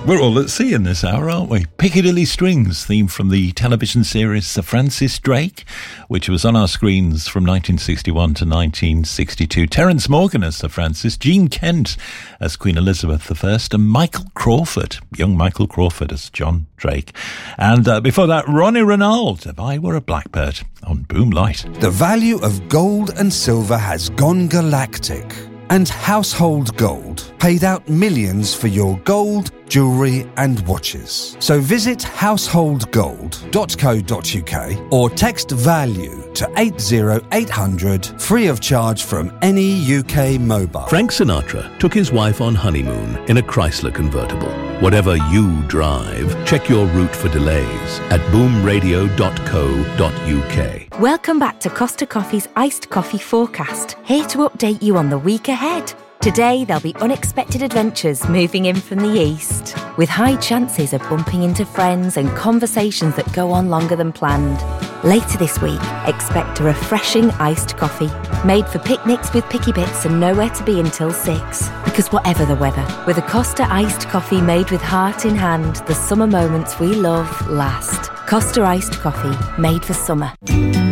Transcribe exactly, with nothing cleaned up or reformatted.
We're all at sea in this hour, aren't we? Piccadilly Strings, theme from the television series Sir Francis Drake, which was on our screens from nineteen sixty-one to nineteen sixty-two. Terence Morgan as Sir Francis, Jean Kent as Queen Elizabeth the First, and Michael Crawford, young Michael Crawford as John Drake. And uh, before that, Ronnie Renauld, If I Were a Blackbird, on Boom Light. The value of gold and silver has gone galactic. And Household Gold paid out millions for your gold, jewellery and watches. So visit household gold dot co dot uk or text VALUE to eight zero eight hundred, free of charge from any U K mobile. Frank Sinatra took his wife on honeymoon in a Chrysler convertible. Whatever you drive, check your route for delays at boom radio dot co dot uk. Welcome back to Costa Coffee's Iced Coffee Forecast, here to update you on the week ahead. Today, there'll be unexpected adventures moving in from the east, with high chances of bumping into friends and conversations that go on longer than planned. Later this week, expect a refreshing iced coffee, made for picnics with picky bits and nowhere to be until six. Because whatever the weather, with a Costa iced coffee made with heart in hand, the summer moments we love last. Costa iced coffee, made for summer.